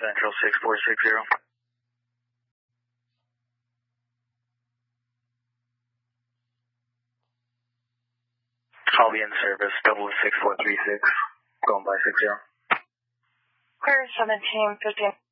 Central 6460. I'll be in service, 06436, going by 60. Clear 1715.